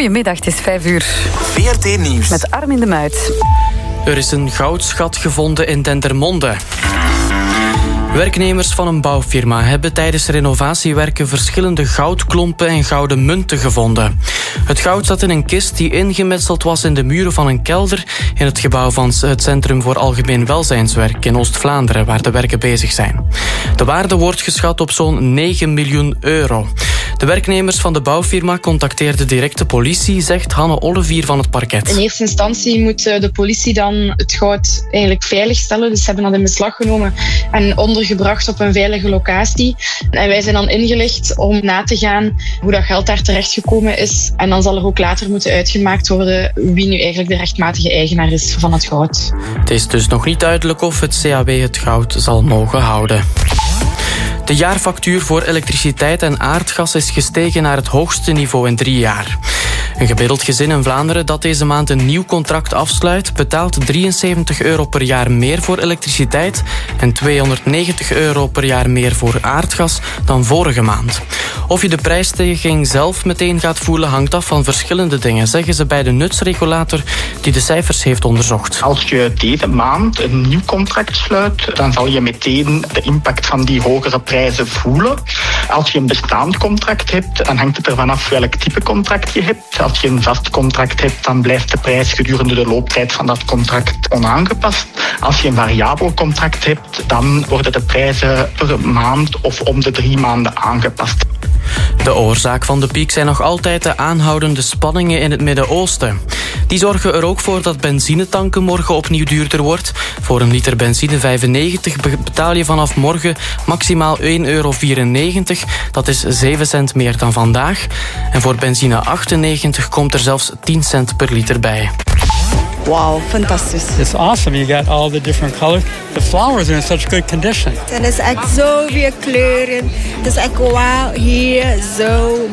Goedemiddag, het is 5:00. VRT Nieuws. Met Armin de Muit. Er is een goudschat gevonden in Dendermonde. Werknemers van een bouwfirma hebben tijdens renovatiewerken verschillende goudklompen en gouden munten gevonden. Het goud zat in een kist die ingemetseld was in de muren van een kelder in het gebouw van het Centrum voor Algemeen Welzijnswerk in Oost-Vlaanderen, waar de werken bezig zijn. De waarde wordt geschat op zo'n 9 miljoen euro. De werknemers van de bouwfirma contacteerden direct de politie, zegt Hanne Olivier van het parket. In eerste instantie moet de politie dan het goud eigenlijk veiligstellen. Dus ze hebben dat in beslag genomen en ondergebracht op een veilige locatie. En wij zijn dan ingelicht om na te gaan hoe dat geld daar terechtgekomen is. En dan zal er ook later moeten uitgemaakt worden wie nu eigenlijk de rechtmatige eigenaar is van het goud. Het is dus nog niet duidelijk of het CAW het goud zal mogen houden. De jaarfactuur voor elektriciteit en aardgas is gestegen naar het hoogste niveau in 3 jaar. Een gemiddeld gezin in Vlaanderen dat deze maand een nieuw contract afsluit, betaalt €73 per jaar meer voor elektriciteit en €290 per jaar meer voor aardgas dan vorige maand. Of je de prijsstijging zelf meteen gaat voelen hangt af van verschillende dingen, zeggen ze bij de nutsregulator die de cijfers heeft onderzocht. Als je deze maand een nieuw contract sluit, dan zal je meteen de impact van die hogere prijzen voelen. Als je een bestaand contract hebt, dan hangt het ervan af welk type contract je hebt. Als je een vast contract hebt, dan blijft de prijs gedurende de looptijd van dat contract onaangepast. Als je een variabel contract hebt, dan worden de prijzen per maand of om de 3 maanden aangepast. De oorzaak van de piek zijn nog altijd de aanhoudende spanningen in het Midden-Oosten. Die zorgen er ook voor dat benzinetanken morgen opnieuw duurder wordt. Voor een liter benzine 95 betaal je vanaf morgen maximaal €1,94. Dat is 7 cent meer dan vandaag. En voor benzine 98 komt er zelfs 10 cent per liter bij. Wow, fantastisch. It's awesome. You got all the different colors. The flowers are in such good condition. En het is echt zoveel kleuren. Het is echt wauw, hier zo